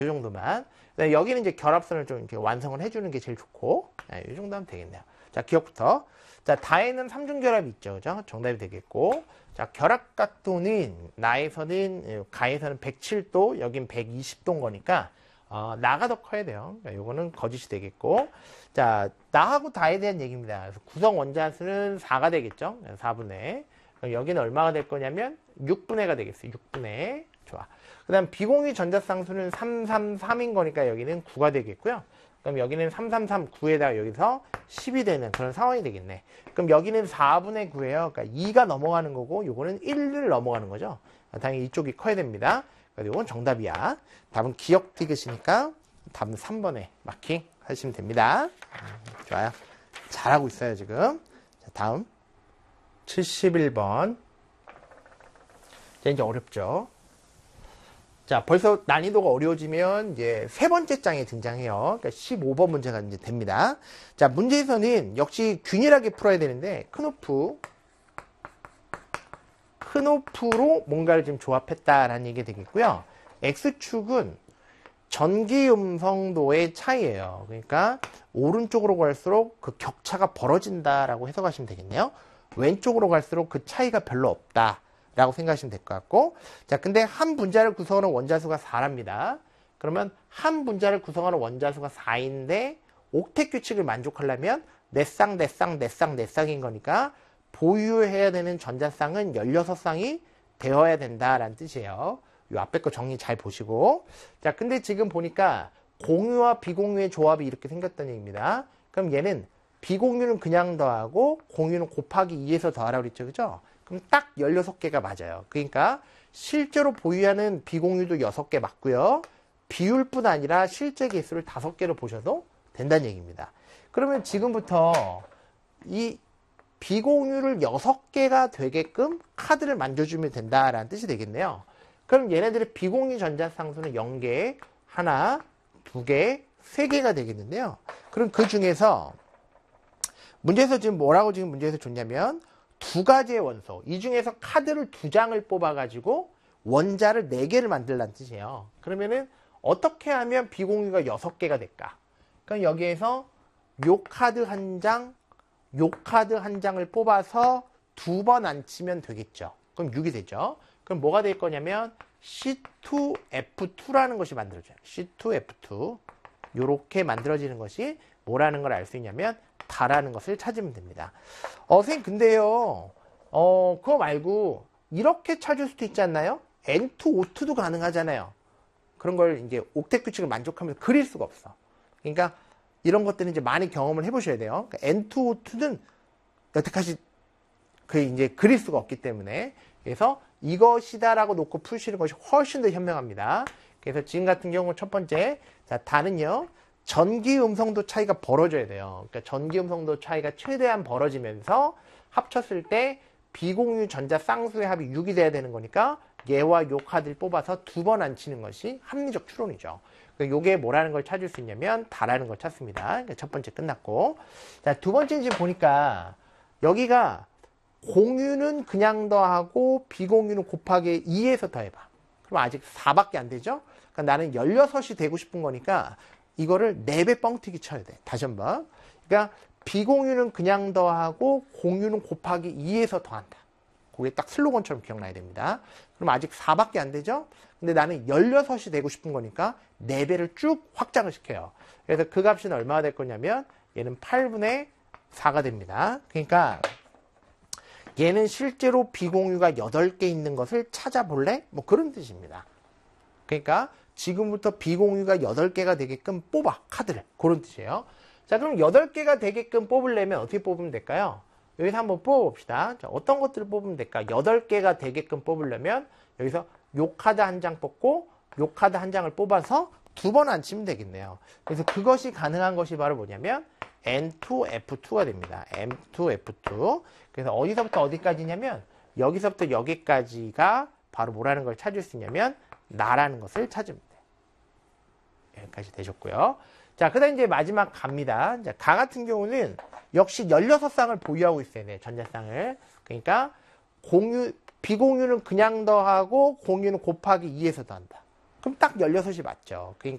이 정도만. 여기는 이제 결합선을 좀 이렇게 완성을 해주는 게 제일 좋고, 이 정도 하면 되겠네요. 자, 기억부터. 자, 다에는 삼중결합이 있죠. 그죠? 정답이 되겠고. 자, 결합각도는 나에서는, 가에서는 107도, 여긴 120도인 거니까, 나가 더 커야 돼요. 그러니까 요거는 거짓이 되겠고. 자, 나하고 다에 대한 얘기입니다. 그래서 구성 원자수는 4가 되겠죠? 4분의. 여기는 얼마가 될 거냐면 6분의가 되겠어요. 6분의. 좋아. 그 다음 비공유 전자쌍수는 333인 거니까 여기는 9가 되겠고요. 그럼 여기는 333, 9에다가 여기서 10이 되는 그런 상황이 되겠네. 그럼 여기는 4분의 9예요. 그러니까 2가 넘어가는 거고 요거는 1을 넘어가는 거죠. 당연히 이쪽이 커야 됩니다. 그래서 이건 정답이야. 답은 기억 디귿이니까 답은 3번에 마킹 하시면 됩니다. 좋아요. 잘하고 있어요, 지금. 자, 다음. 71번. 자, 이제 어렵죠. 자, 벌써 난이도가 어려워지면 이제 세 번째 장에 등장해요. 그러니까 15번 문제가 이제 됩니다. 자, 문제에서는 역시 균일하게 풀어야 되는데, 큰오프로 뭔가를 지금 조합했다라는 얘기가 되겠고요. X축은 전기 음성도의 차이예요. 그러니까 오른쪽으로 갈수록 그 격차가 벌어진다라고 해석하시면 되겠네요. 왼쪽으로 갈수록 그 차이가 별로 없다. 라고 생각하시면 될 것 같고. 자, 근데 한 분자를 구성하는 원자수가 4랍니다. 그러면 한 분자를 구성하는 원자수가 4인데 옥텟 규칙을 만족하려면 네 쌍인 거니까 보유해야 되는 전자쌍은 16쌍이 되어야 된다라는 뜻이에요. 이 앞에 거 정리 잘 보시고. 자, 근데 지금 보니까 공유와 비공유의 조합이 이렇게 생겼다는 얘기입니다. 그럼 얘는 비공유는 그냥 더하고 공유는 곱하기 2에서 더하라고 그랬죠. 그죠? 그럼 딱 16개가 맞아요. 그러니까 실제로 보유하는 비공유도 6개 맞고요. 비율뿐 아니라 실제 개수를 5개로 보셔도 된다는 얘기입니다. 그러면 지금부터 이 비공유를 6개가 되게끔 카드를 만져주면 된다라는 뜻이 되겠네요. 그럼 얘네들의 비공유 전자쌍수는 0개, 하나, 2개, 3개가 되겠는데요. 그럼 그 중에서 문제에서 지금 뭐라고 지금 문제에서 줬냐면 두 가지의 원소, 이 중에서 카드를 2장을 뽑아가지고 원자를 4개를 만들라는 뜻이에요. 그러면은 어떻게 하면 비공유가 6개가 될까? 그럼 여기에서 요 카드 한 장, 요 카드 한 장을 뽑아서 2번 안 치면 되겠죠. 그럼 6이 되죠. 그럼 뭐가 될 거냐면 C2F2라는 것이 만들어져요. C2F2. 요렇게 만들어지는 것이 뭐라는 걸 알 수 있냐면 다라는 것을 찾으면 됩니다. 선생님, 근데요, 그거 말고, 이렇게 찾을 수도 있지 않나요? N2O2도 가능하잖아요. 그런 걸 이제 옥텟 규칙을 만족하면서 그릴 수가 없어. 그러니까, 이런 것들은 이제 많이 경험을 해보셔야 돼요. 그러니까 N2O2는 여태까지 이제 그릴 수가 없기 때문에. 그래서 이것이다라고 놓고 푸시는 것이 훨씬 더 현명합니다. 그래서 지금 같은 경우 첫 번째, 자, 다는요, 전기 음성도 차이가 벌어져야 돼요. 그러니까 전기 음성도 차이가 최대한 벌어지면서 합쳤을 때 비공유 전자 쌍수의 합이 6이 돼야 되는 거니까 얘와 요 카드를 뽑아서 2번 안 치는 것이 합리적 추론이죠. 그러니까 요게 뭐라는 걸 찾을 수 있냐면 다라는 걸 찾습니다. 그러니까 첫 번째 끝났고. 자, 두 번째 지금 보니까 여기가 공유는 그냥 더하고 비공유는 곱하기 2에서 더해봐. 그럼 아직 4밖에 안 되죠? 그러니까 나는 16이 되고 싶은 거니까 이거를 4배 뻥튀기 쳐야 돼. 다시 한번. 그러니까 비공유는 그냥 더하고 공유는 곱하기 2에서 더한다. 그게 딱 슬로건처럼 기억나야 됩니다. 그럼 아직 4밖에 안 되죠? 근데 나는 16이 되고 싶은 거니까 4배를 쭉 확장을 시켜요. 그래서 그 값은 얼마가 될 거냐면 얘는 8분의 4가 됩니다. 그러니까 얘는 실제로 비공유가 8개 있는 것을 찾아볼래? 뭐 그런 뜻입니다. 그러니까 지금부터 비공유가 8개가 되게끔 뽑아, 카드를. 그런 뜻이에요. 자, 그럼 8개가 되게끔 뽑으려면 어떻게 뽑으면 될까요? 여기서 한번 뽑아봅시다. 자, 어떤 것들을 뽑으면 될까? 8개가 되게끔 뽑으려면 여기서 요 카드 한 장 뽑고 요 카드 한 장을 뽑아서 2번 안 치면 되겠네요. 그래서 그것이 가능한 것이 바로 뭐냐면 N2F2가 됩니다. M2F2. 그래서 어디서부터 어디까지냐면 여기서부터 여기까지가 바로 뭐라는 걸 찾을 수 있냐면 나라는 것을 찾으면 돼. 여기까지 되셨고요. 자, 그 다음 이제 마지막 가입니다. 자, 가 같은 경우는 역시 16쌍을 보유하고 있어야 돼. 전자쌍을. 그러니까 비공유는 그냥 더하고 공유는 곱하기 2에서 더한다. 그럼 딱 16이 맞죠. 그러니까